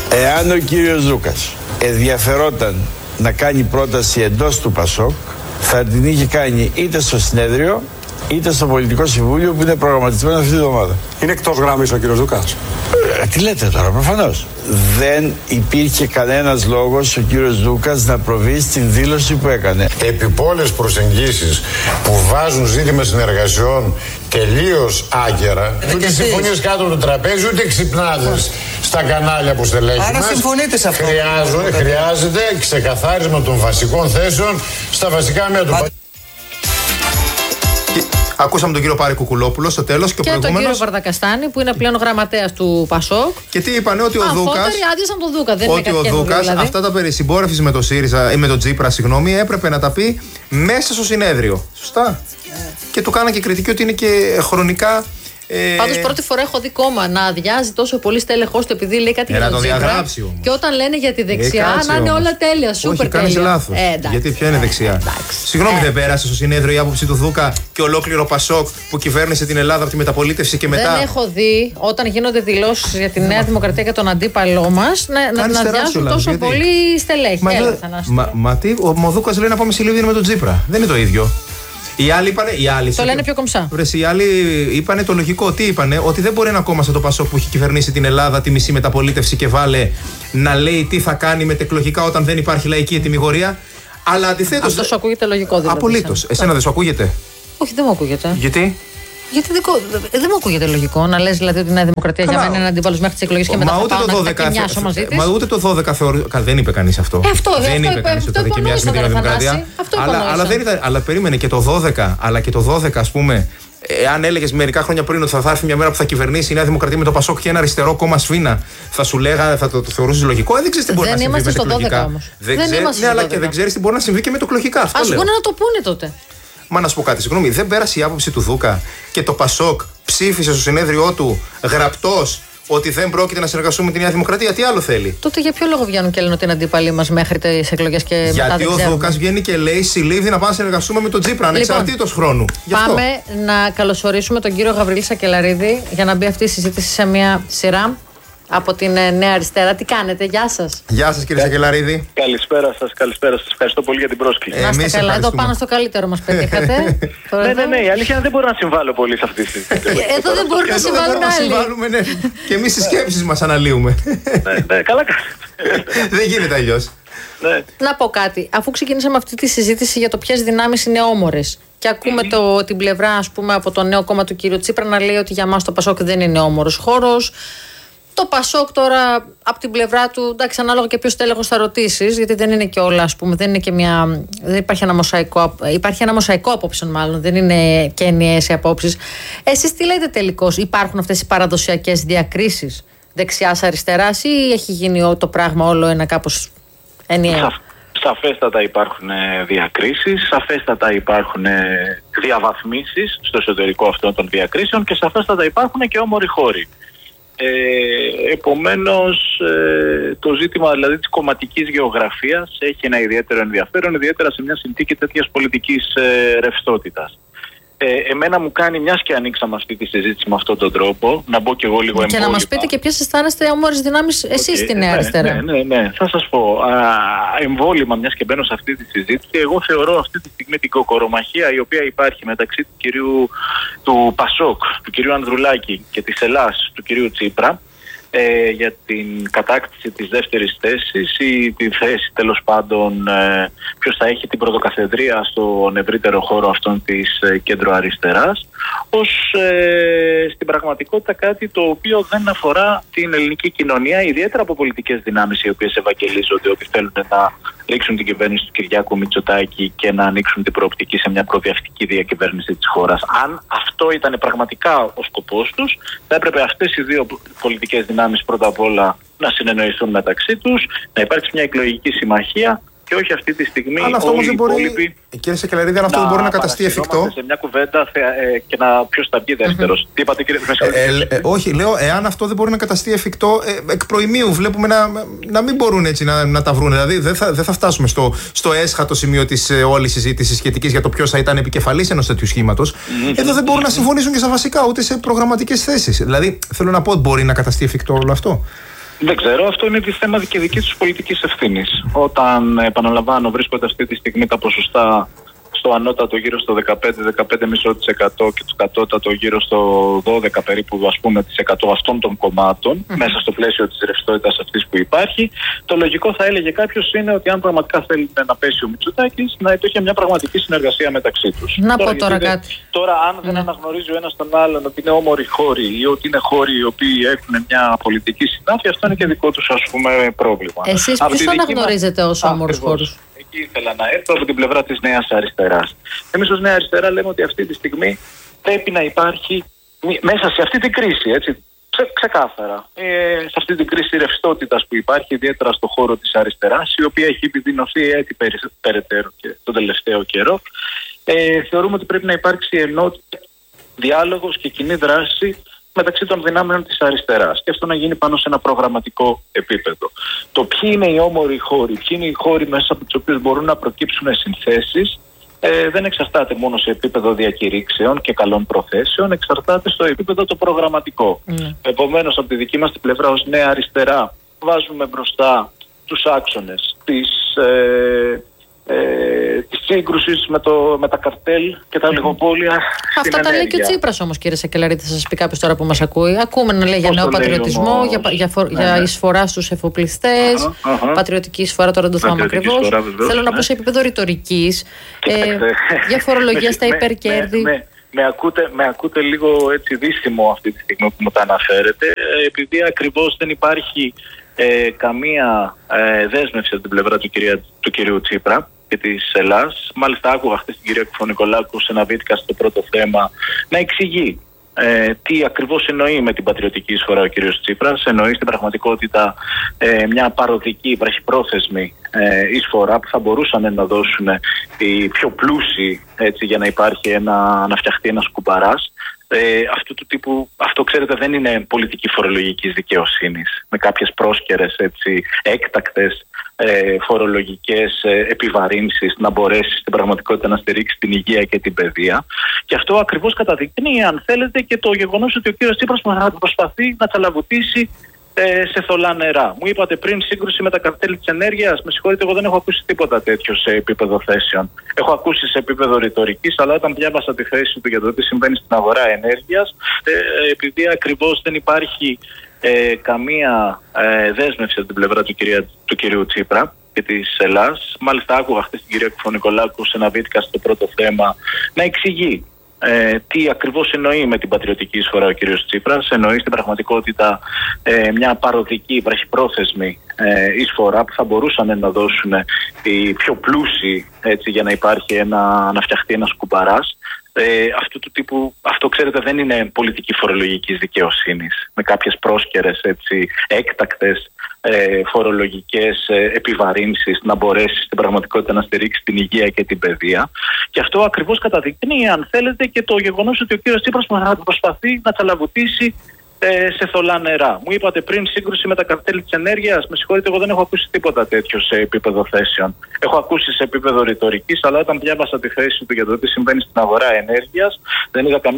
Εάν ο κύριος Δούκας ενδιαφερόταν να κάνει πρόταση εντός του ΠΑΣΟΚ, θα την είχε κάνει είτε στο συνέδριο είτε στο Πολιτικό Συμβούλιο που είναι προγραμματισμένο αυτή τη εβδομάδα. Είναι εκτός γραμμής ο κύριος Δούκας. Τι λέτε τώρα, προφανώς. Δεν υπήρχε κανένας λόγος ο κύριος Δούκας να προβεί στην δήλωση που έκανε. Επιπόλες προσεγγίσεις που βάζουν ζήτημα συνεργασιών τελείως άγκαιρα, ούτε συμφωνίες κάτω από το τραπέζι, ούτε ξυπνάδες στα κανάλια που στελέχη μας. Άρα συμφωνείτε σε αυτό. Χρειάζεται ξεκαθάρισμα των βασικών θέσεων στα βασικά μέτωπα. Ακούσαμε τον κύριο Πάρη Κουκουλόπουλο στο τέλος και τον κύριο Βαρδακαστάνη που είναι πλέον γραμματέας του ΠΑΣΟΚ. Και τι είπανε, ότι ο Δούκας. Άδειασαν τον Δούκα, δεν ότι ο Δούκας δηλαδή. Αυτά τα περί συμπόρευσης με το ΣΥΡΙΖΑ ή με τον Τσίπρα, έπρεπε να τα πει μέσα στο συνέδριο. Σωστά. Και του κάνανε και κριτική ότι είναι και χρονικά. Πάντως πρώτη φορά έχω δει κόμμα να αδειάζει τόσο πολύ στέλεχος του επειδή λέει κάτι για τον Τσίπρα. Και όταν λένε για τη δεξιά να είναι όλα τέλεια, σούπερ τέλεια. Όχι, κάνεις λάθος. Γιατί ποια είναι δεξιά. Συγγνώμη, δεν πέρασε στο συνέδριο η άποψη του Δούκα και ολόκληρο ΠΑΣΟΚ που κυβέρνησε την Ελλάδα από τη μεταπολίτευση και μετά. Δεν έχω δει όταν γίνονται δηλώσεις για τη Νέα Δημοκρατία και τον αντίπαλό μας να αδειάζουν τόσο πολύ στελέχη. Μα τι, ο Δούκας λέει να πάμε Σιλίδη με τον Τσίπρα. Δεν είναι το ίδιο. Οι άλλοι είπανε. Το λένε πιο κομψά. Οι άλλοι είπανε το λογικό. Τι είπανε, ότι δεν μπορεί ένα κόμμα σαν το ΠΑΣΟΚ που έχει κυβερνήσει την Ελλάδα τη μισή μεταπολίτευση και βάλε να λέει τι θα κάνει μετεκλογικά όταν δεν υπάρχει λαϊκή ετυμηγορία. Αλλά αντιθέτως. Αυτό σου ακούγεται λογικό δηλαδή. Απολύτως. Εσένα δεν σου ακούγεται? Όχι, δεν μου ακούγεται. Γιατί? Γιατί δεν μου ακούγεται λογικό να λες δηλαδή ότι η Νέα Δημοκρατία για μένα είναι αντίπαλος μέχρι τις εκλογές και μετά θα πάω να κοιμιάσω μαζί της. Μα ούτε το 12 θεωρώ. Δεν είπε κανείς αυτό. Δεν είπε κανείς ότι θα δικαιομιάσει με τη Νέα Δημοκρατία. Αλλά περίμενε και το 12. Αλλά και το 12, ας πούμε, αν έλεγες μερικά χρόνια πριν ότι θα έρθει μια μέρα που θα κυβερνήσει η Νέα Δημοκρατία με το ΠΑΣΟΚ και ένα αριστερό κόμμα σφίνα, θα σου λέγα, θα το θεωρούσες λογικό. Δεν ξέρεις τι μπορεί να συμβεί με τα εκλογικά. Ναι, αλλά και δεν ξέρεις τι μπορεί να συμβεί και με το εκλογικά. Ας βγουν να το πούνε τότε. Μα να σου πω κάτι, συγγνώμη, δεν πέρασε η άποψη του Δούκα και το ΠΑΣΟΚ ψήφισε στο συνέδριό του γραπτός ότι δεν πρόκειται να συνεργαστούμε με τη Νέα Δημοκρατία. Τι άλλο θέλει? Τότε για ποιο λόγο βγαίνουν και λένε ότι είναι αντίπαλοι μας μέχρι τις εκλογές και μετά? Γιατί ο Δούκας βγαίνει και λέει Σιλίδη να πάμε να συνεργαστούμε με τον Τσίπρα, ανεξαρτήτως χρόνου. Πάμε να καλωσορίσουμε τον κύριο Γαβρίλη Σακελαρίδη για να μπει αυτή η συζήτηση σε μια σειρά από την Νέα Αριστερά. Τι κάνετε, γεια σας. Γεια σας κύριε Σακελαρίδη. Καλησπέρα σας, καλησπέρα σας. Ευχαριστώ πολύ για την πρόσκληση. Να είστε καλά, εδώ πάνω στο καλύτερο μας πετύχατε. Ναι, η αλήθεια είναι δεν μπορώ να συμβάλλω πολύ σε αυτή τη συζήτηση. Εδώ δεν μπορούν να συμβάλλουν άλλοι. Και εμείς τις σκέψεις μας αναλύουμε. Ναι, καλά. Δεν γίνεται αλλιώς. Να πω κάτι. Αφού ξεκινήσαμε αυτή τη συζήτηση για το ποιες δυνάμεις είναι όμορες και ακούμε την πλευρά, ας πούμε, από το νέο κόμμα του κ. Τσίπρα να λέει ότι για μας το ΠΑΣΟΚ δεν είναι όμορος χώρος. Το ΠΑΣΟΚ τώρα από την πλευρά του, εντάξει, ανάλογα και ποιο τέλεχος θα ρωτήσεις, γιατί δεν είναι και όλα, ας πούμε, δεν υπάρχει ένα μοσαϊκό. Υπάρχει ένα μοσαϊκό απόψεων, μάλλον, δεν είναι και ενιαίες οι απόψεις. Εσείς τι λέτε τελικώς, υπάρχουν αυτές οι παραδοσιακές διακρίσεις δεξιάς-αριστεράς ή έχει γίνει το πράγμα όλο ένα κάπως ενιαίο? Σαφέστατα υπάρχουν διακρίσεις, σαφέστατα υπάρχουν διαβαθμίσεις στο εσωτερικό αυτών των διακρίσεων και σαφέστατα υπάρχουν και όμοροι χώροι. Επομένως το ζήτημα δηλαδή της κομματικής γεωγραφίας έχει ένα ιδιαίτερο ενδιαφέρον, ιδιαίτερα σε μια συνθήκη τέτοιας πολιτικής ρευστότητας. Εμένα μου κάνει, μιας και ανοίξαμε αυτή τη συζήτηση με αυτόν τον τρόπο, να μπω και εγώ λίγο εμβόλυμα. Και να μας πείτε και ποιες αισθάνεστε όμορες δυνάμεις εσείς στη Νέα Αριστερά. Ναι. Θα σας πω. Εμβόλυμα, μιας και μπαίνω σε αυτή τη συζήτηση, εγώ θεωρώ αυτή τη στιγμή την κοκορομαχία η οποία υπάρχει μεταξύ του ΠΑΣΟΚ, του κυρίου Ανδρουλάκη και της Ελλάς, του κυρίου Τσίπρα, για την κατάκτηση της δεύτερης θέσης ή τη θέση τέλος πάντων ποιος θα έχει την πρωτοκαθεδρία στον ευρύτερο χώρο αυτών της κέντρο-αριστεράς ως στην πραγματικότητα κάτι το οποίο δεν αφορά την ελληνική κοινωνία, ιδιαίτερα από πολιτικές δυνάμεις οι οποίες ευαγγελίζονται ότι θέλουν να ρίξουν την κυβέρνηση του Κυριάκου Μητσοτάκη και να ανοίξουν την προοπτική σε μια προδιαυτική διακυβέρνηση της χώρας. Αν αυτό ήταν πραγματικά ο σκοπός τους, θα έπρεπε αυτές οι δύο πολιτικές δυνάμεις πρώτα απ' όλα να συνεννοηθούν μεταξύ τους, να υπάρξει μια εκλογική συμμαχία και όχι αυτή τη στιγμή όλοι οι υπόλοιποι. Κύριε Σακελαρίδη, αν αυτό δεν μπορεί να καταστεί εφικτό. Σε μια κουβέντα και ποιος θα βγει δεύτερος. Τι είπατε, κύριε Μεσολίδη? Όχι, λέω, εάν αυτό δεν μπορεί να καταστεί εφικτό, εκ προημίου βλέπουμε να μην μπορούν έτσι να τα βρουν. Δηλαδή δεν θα φτάσουμε στο έσχατο σημείο της όλης συζήτησης σχετικής για το ποιος θα ήταν επικεφαλής ενός τέτοιου σχήματος. Εδώ δεν μπορούν να συμφωνήσουν και στα βασικά, ούτε σε προγραμματικές θέσεις. Δηλαδή, θέλω να πω, μπορεί να καταστεί εφικτό όλο αυτό. Δεν ξέρω, αυτό είναι θέμα και δική τους πολιτικής ευθύνης. Όταν, επαναλαμβάνω, βρίσκονται αυτή τη στιγμή τα ποσοστά στο ανώτατο γύρω στο 15-15,5% και το κατώτατο γύρω στο 12 περίπου αυτών των κομμάτων, μέσα στο πλαίσιο της ρευστότητας αυτής που υπάρχει, το λογικό θα έλεγε κάποιος είναι ότι αν πραγματικά θέλει να πέσει ο Μητσοτάκης, να υπήρχε μια πραγματική συνεργασία μεταξύ τους. Να πω τώρα κάτι. Τώρα, αν δεν αναγνωρίζει ο ένας τον άλλον ότι είναι όμοροι χώροι ή ότι είναι χώροι οι οποίοι έχουν μια πολιτική συνάφεια, αυτό είναι και δικό τους πρόβλημα. Εσείς ποιους αναγνωρίζετε ως όμορους χώρους? Εκεί ήθελα να έρθω από την πλευρά της Νέας Αριστεράς. Εμείς ως Νέα Αριστερά λέμε ότι αυτή τη στιγμή πρέπει να υπάρχει μέσα σε αυτή την κρίση, έτσι, ξεκάθαρα, σε αυτή την κρίση ρευστότητας που υπάρχει, ιδιαίτερα στον χώρο της αριστεράς, η οποία έχει επιδεινωθεί έτσι περαιτέρω και τον τελευταίο καιρό. Θεωρούμε ότι πρέπει να υπάρξει ενότητα, διάλογος και κοινή δράση μεταξύ των δυνάμεων της αριστεράς και αυτό να γίνει πάνω σε ένα προγραμματικό επίπεδο. Το ποιοι είναι οι όμοροι χώροι, ποιοι είναι οι χώροι μέσα από τους οποίους μπορούν να προκύψουν συνθέσεις, δεν εξαρτάται μόνο σε επίπεδο διακηρύξεων και καλών προθέσεων, εξαρτάται στο επίπεδο το προγραμματικό. Επομένως, από τη δική μας την πλευρά ως Νέα Αριστερά βάζουμε μπροστά τους άξονες της σύγκρουσης με τα καρτέλ και τα λιγοπόλια. Αυτά τα λέει και ο Τσίπρας όμως, κύριε Σακελαρίδη, θα σας πει κάποιος τώρα που μας ακούει. Ακούμε να λέει για νέο πατριωτισμό, για εισφορά στους εφοπλιστές, πατριωτική εισφορά, τώρα δεν το θυμάμαι ακριβώς. Θέλω να πω σε επίπεδο ρητορικής, για φορολογία στα υπερκέρδη. Με ακούτε λίγο έτσι δύσιμο αυτή τη στιγμή που μου τα αναφέρετε, επειδή ακριβώς δεν υπάρχει καμία δέσμευση από την πλευρά του κυρίου Τσίπρα και της Ελλάς. Μάλιστα άκουγα χθες την κυρία Κουφωνικολάκου σε ένα βίντεο στο πρώτο θέμα να εξηγεί τι ακριβώς εννοεί με την πατριωτική εισφορά ο κύριος Τσίπρας. Εννοεί στην πραγματικότητα μια παροδική, βραχυπρόθεσμη εισφορά που θα μπορούσαν να δώσουν οι πιο πλούσιοι, έτσι, για να υπάρχει να φτιαχτεί ένας κουμπαράς. Αυτού του τύπου, αυτό ξέρετε δεν είναι πολιτική φορολογικής δικαιοσύνης με κάποιες πρόσκαιρες, έτσι, έκτακτες φορολογικές επιβαρύνσεις να μπορέσει στην πραγματικότητα να στηρίξει την υγεία και την παιδεία. Και αυτό ακριβώς καταδεικνύει, αν θέλετε, και το γεγονός ότι ο κύριος Τσίπρας προσπαθεί να τσαλαβουτήσει σε θολά νερά. Μου είπατε πριν σύγκρουση με τα καρτέλ της ενέργειας. Με συγχωρείτε, εγώ δεν έχω ακούσει τίποτα τέτοιο σε επίπεδο θέσεων. Έχω ακούσει σε επίπεδο ρητορικής, αλλά όταν διάβασα τη θέση του για το τι συμβαίνει στην αγορά ενέργειας, επειδή ακριβώς δεν υπάρχει καμία δέσμευση από την πλευρά του κυρίου Τσίπρα και της Ελλάς. Μάλιστα άκουγα χθες την κυρία Κουφωνικολάκου σε ένα βίντεο στο πρώτο θέμα να εξηγεί τι ακριβώς εννοεί με την πατριωτική εισφορά ο κύριος Τσίπρας. Εννοεί στην πραγματικότητα μια παροδική, βραχυπρόθεσμη εισφορά που θα μπορούσαν να δώσουν οι πιο πλούσιοι, έτσι, για να υπάρχει να φτιαχτεί ένας κουμπαράς. Αυτού του τύπου, αυτό ξέρετε δεν είναι πολιτική φορολογικής δικαιοσύνης με κάποιες πρόσκαιρες, έτσι, έκτακτες φορολογικές επιβαρύνσεις να μπορέσει στην πραγματικότητα να στηρίξει την υγεία και την παιδεία. Και αυτό ακριβώς καταδεικνύει, αν θέλετε, και το γεγονός ότι ο κύριος Τσίπρας προσπαθεί να τσαλαβουτήσει σε θολά νερά. Μου είπατε πριν σύγκρουση με τα καρτέλ της ενέργειας. Με συγχωρείτε, εγώ δεν έχω ακούσει τίποτα τέτοιο σε επίπεδο θέσεων. Έχω ακούσει σε επίπεδο ρητορικής, αλλά όταν διάβασα τη θέση του για το τι συμβαίνει στην αγορά ενέργειας, δεν είδα καμία